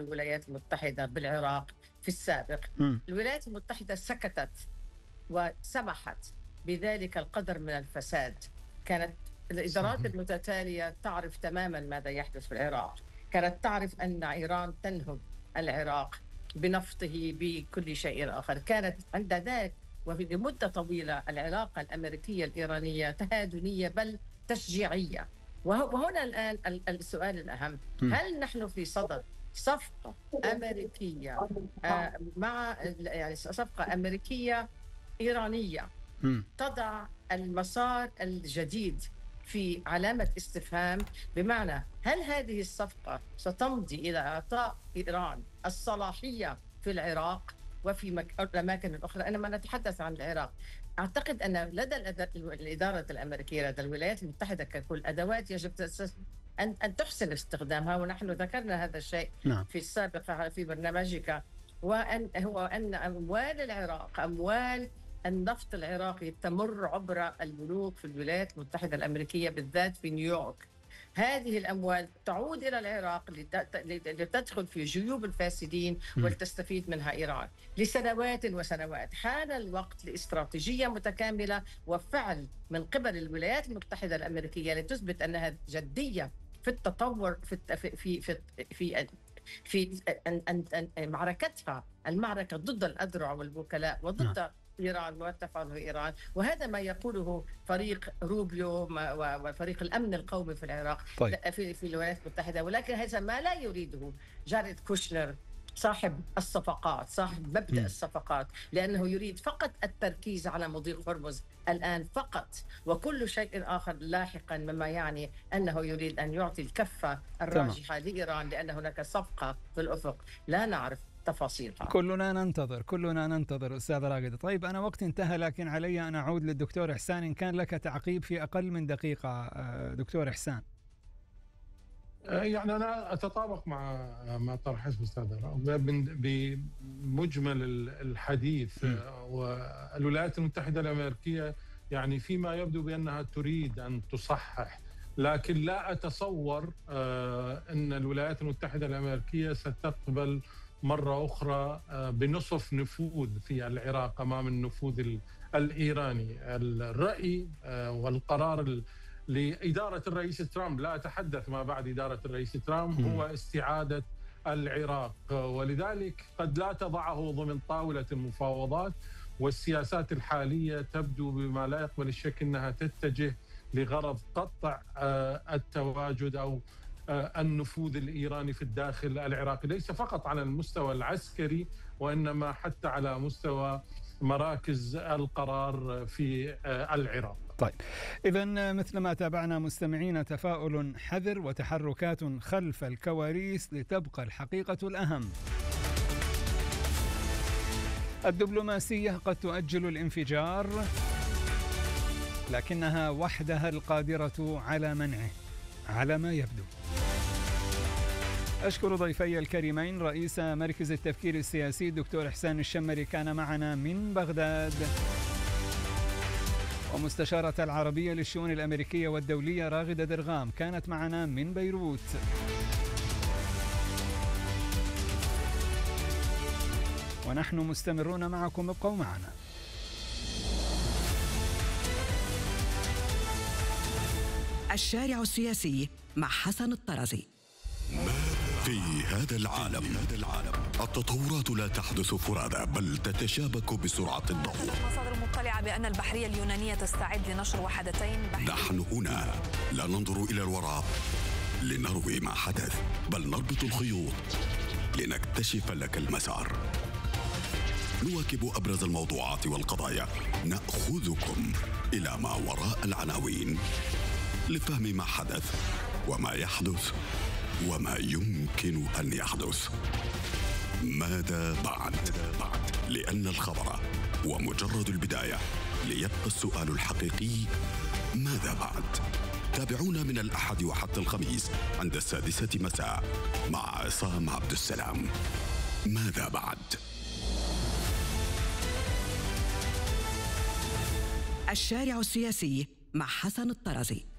الولايات المتحدة بالعراق في السابق. الولايات المتحدة سكتت وسمحت بذلك القدر من الفساد. كانت الإدارات المتتالية تعرف تماما ماذا يحدث في العراق، كانت تعرف أن إيران تنهب العراق بنفطه بكل شيء آخر. كانت عند ذلك وفي مدة طويلة العلاقة الأمريكية الإيرانية تهادنية بل تشجيعية. وهنا الآن السؤال الأهم، هل نحن في صدد صفقة أمريكية مع يعني صفقة أمريكية إيرانية تضع المسار الجديد في علامة استفهام؟ بمعنى هل هذه الصفقة ستمضي إلى إعطاء إيران الصلاحية في العراق وفي الأماكن الأخرى؟ إنما نتحدث عن العراق. أعتقد أن لدى الإدارة الأمريكية، لدى الولايات المتحدة ككل، أدوات يجب أن تحسن استخدامها، ونحن ذكرنا هذا الشيء في السابق في برنامجك، وأن أموال العراق، أموال النفط العراقي تمر عبر البنوك في الولايات المتحدة الأمريكية بالذات في نيويورك. هذه الأموال تعود إلى العراق لتدخل في جيوب الفاسدين ولتستفيد منها إيران لسنوات وسنوات. حان الوقت لاستراتيجية متكاملة وفعل من قبل الولايات المتحدة الأمريكية لتثبت أنها جدية في التطور في معركتها، المعركة ضد الأذرع والوكلاء وضد إيران وما تفعله إيران. وهذا ما يقوله فريق روبيو وفريق الأمن القومي في العراق في الولايات المتحدة. ولكن هذا ما لا يريده جاريد كوشنر صاحب الصفقات، صاحب مبدأ الصفقات، لأنه يريد فقط التركيز على مضيق هرمز الآن فقط، وكل شيء آخر لاحقا، مما يعني أنه يريد أن يعطي الكفة الراجحة لإيران، لأن هناك صفقة في الأفق لا نعرف تفاصيلها. كلنا ننتظر أستاذ راغد. طيب أنا وقت انتهى، لكن علي أن أعود للدكتور إحسان إن كان لك تعقيب في أقل من دقيقة. دكتور إحسان. يعني أنا أتطابق مع طرح أستاذ بمجمل الحديث. والولايات المتحدة الأمريكية يعني فيما يبدو بأنها تريد أن تصحح، لكن لا أتصور أن الولايات المتحدة الأمريكية ستقبل مرة أخرى بنصف نفوذ في العراق أمام النفوذ الإيراني. الرأي والقرار لإدارة الرئيس ترامب، لا أتحدث ما بعد إدارة الرئيس ترامب، هو استعادة العراق، ولذلك قد لا تضعه ضمن طاولة المفاوضات. والسياسات الحالية تبدو بما لا يقبل الشك أنها تتجه لغرض قطع التواجد أو النفوذ الإيراني في الداخل العراقي، ليس فقط على المستوى العسكري وإنما حتى على مستوى مراكز القرار في العراق. طيب إذن مثل ما تابعنا مستمعين، تفاؤل حذر وتحركات خلف الكواليس لتبقى الحقيقة الأهم. الدبلوماسية قد تؤجل الانفجار، لكنها وحدها القادرة على منعه على ما يبدو. أشكر ضيفي الكريمين، رئيس مركز التفكير السياسي الدكتور إحسان الشمري كان معنا من بغداد، ومستشارة العربية للشؤون الأمريكية والدولية راغدة درغام كانت معنا من بيروت. ونحن مستمرون معكم، ابقوا معنا. الشارع السياسي مع حسن الطرزي. في هذا العالم التطورات لا تحدث فرادى بل تتشابك بسرعة الضوء. مصادر مطلعة بأن البحرية اليونانية تستعد لنشر وحدتين نحن هنا لا ننظر إلى الوراء لنروي ما حدث، بل نربط الخيوط لنكتشف لك المسار. نواكب أبرز الموضوعات والقضايا، نأخذكم إلى ما وراء العناوين لفهم ما حدث وما يحدث وما يمكن أن يحدث. ماذا بعد؟ لأن الخبر هو مجرد البداية، ليبقى السؤال الحقيقي ماذا بعد؟ تابعونا من الأحد وحتى الخميس عند 6 مساء مع عصام عبد السلام. ماذا بعد؟ الشارع السياسي مع حسن الطرزي.